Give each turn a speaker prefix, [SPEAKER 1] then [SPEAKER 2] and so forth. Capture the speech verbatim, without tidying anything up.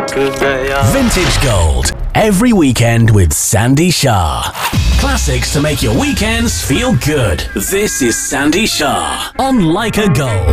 [SPEAKER 1] Vintage Gold. Every weekend with Sandy Shah. Classics to make your weekends feel good. This is Sandy Shah on Like a Gold.